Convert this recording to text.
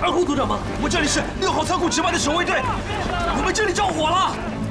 二库组长吗？ 我这里是6号仓库值班的守卫队，我们这里着火了。